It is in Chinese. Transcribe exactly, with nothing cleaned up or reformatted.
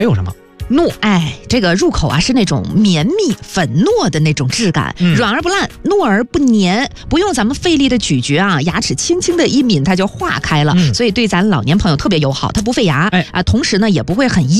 还有什么？ 糯，哎，这个入口啊是那种绵密粉糯的那种质感， 嗯、 软而不烂，糯而不黏，不用咱们费力的咀嚼啊，牙齿轻轻的一抿它就化开了， 嗯、 所以对咱老年朋友特别友好，它不费牙， 哎啊，同时呢也不会很